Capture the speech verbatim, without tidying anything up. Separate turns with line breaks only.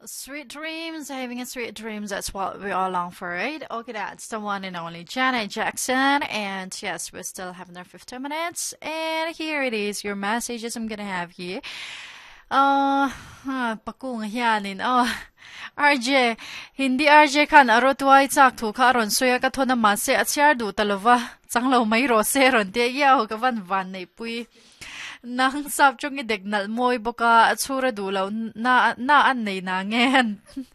Sweet dreams, having a sweet dreams, that's what we all long for, right? Okay, that's the one and only Janet Jackson. And yes, we still have another fifteen minutes. And here it is, your messages I'm gonna have here. Uh, ah, pakung hiyanin. Oh, R J, hindi R J kan aro tuwai chak thu ka ron soya ka thona mase at siar du talova. Changlo may rose ron te ya ho ka van van nei pui. Nang sab chung i degnal moy boka at sura dulaw na na an nei na ngen.